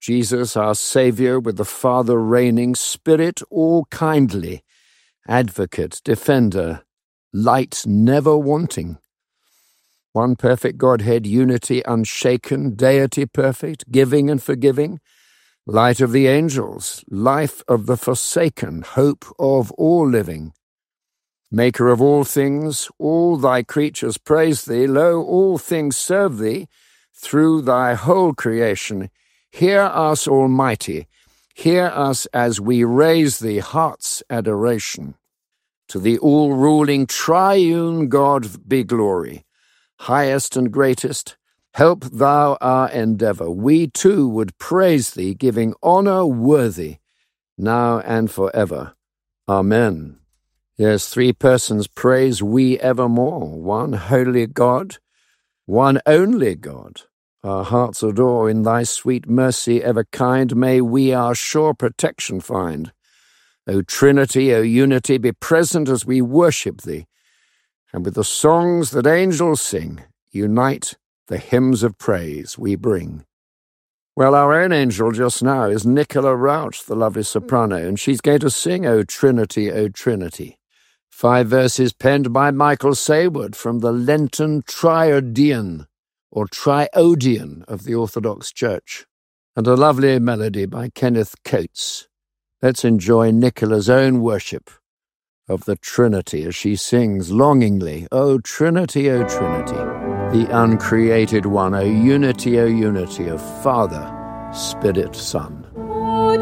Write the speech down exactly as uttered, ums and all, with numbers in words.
Jesus, our Saviour, with the Father reigning, Spirit all kindly, Advocate, Defender, Light never wanting. One perfect Godhead, unity unshaken, deity perfect, giving and forgiving, light of the angels, life of the forsaken, hope of all living. Maker of all things, all thy creatures praise thee, lo, all things serve thee, through thy whole creation. Hear us, Almighty, hear us as we raise thee heart's adoration. To the all-ruling triune God be glory, highest and greatest, help thou our endeavor. We too would praise thee, giving honor worthy, now and forever. Amen. Yes, three persons praise we evermore, one holy God, one only God. Our hearts adore in thy sweet mercy ever kind, may we our sure protection find. O Trinity, O Unity, be present as we worship thee, and with the songs that angels sing, unite the hymns of praise we bring. Well, our own angel just now is Nicola Rauch, the lovely soprano, and she's going to sing O Trinity, O Trinity. Five verses penned by Michael Saywood from the Lenten Triodion, or Triodion of the Orthodox Church, and a lovely melody by Kenneth Coates. Let's enjoy Nicola's own worship of the Trinity as she sings longingly, O Trinity, O Trinity, the uncreated one, O unity, O unity of Father, Spirit, Son.